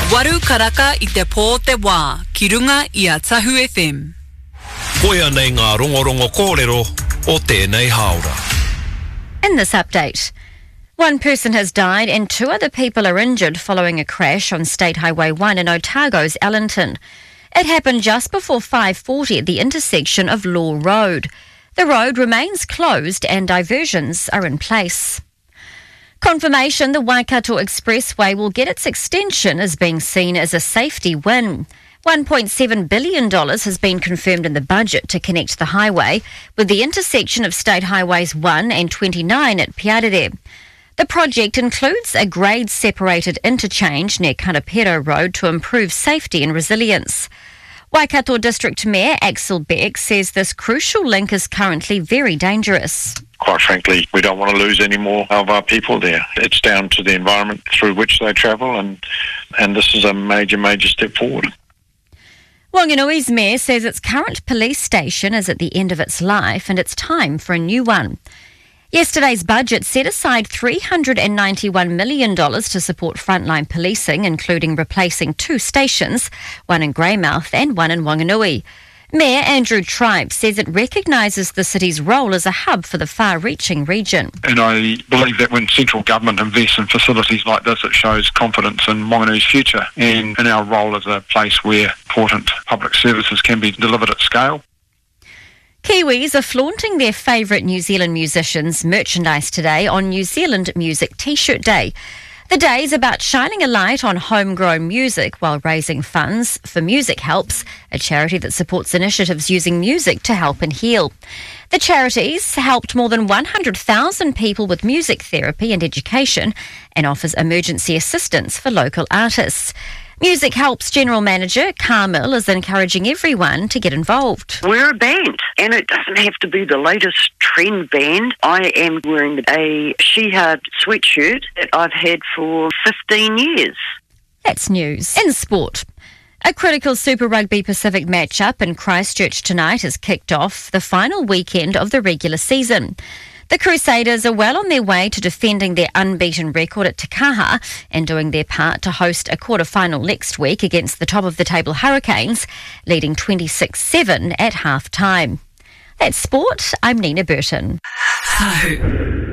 Waru karaka I te pō te wā, ki runga I a Tahu FM. Koia nei ngā rongorongo kōrero o tēnei haora. In this update, one person has died and 2 other people are injured following a crash on State Highway 1 in Otago's Ellington. It happened just before 5:40 at the intersection of Law Road. The road remains closed and diversions are in place. Confirmation the Waikato Expressway will get its extension is being seen as a safety win. $1.7 billion has been confirmed in the budget to connect the highway with the intersection of State Highways 1 and 29 at Piarere. The project includes a grade-separated interchange near Karapiro Road to improve safety and resilience. Waikato District Mayor Axel Beck says this crucial link is currently very dangerous. Quite frankly, we don't want to lose any more of our people there. It's down to the environment through which they travel, and this is a major step forward. Wanganui's mayor says its current police station is at the end of its life and it's time for a new one. Yesterday's budget set aside $391 million to support frontline policing, including replacing 2 stations, one in Greymouth and one in Wanganui. Mayor Andrew Tribe says it recognises the city's role as a hub for the far-reaching region. And I believe that when central government invests in facilities like this, it shows confidence in Wanganui's future and in our role as a place where important public services can be delivered at scale. Kiwis are flaunting their favourite New Zealand musicians' merchandise today on New Zealand Music T-shirt Day. The day is about shining a light on homegrown music while raising funds for Music Helps, a charity that supports initiatives using music to help and heal. The charities helped more than 100,000 people with music therapy and education and offers emergency assistance for local artists. Music Helps General Manager Carmel is encouraging everyone to get involved. We're a band, and it doesn't have to be the latest trend band. I am wearing a Shehad sweatshirt that I've had for 15 years. That's news. In sport, a critical Super Rugby Pacific matchup in Christchurch tonight has kicked off the final weekend of the regular season. The Crusaders are well on their way to defending their unbeaten record at Te Kaha and doing their part to host a quarter-final next week against the top-of-the-table Hurricanes, leading 26-7 at half-time. That's sport. I'm Nina Burton.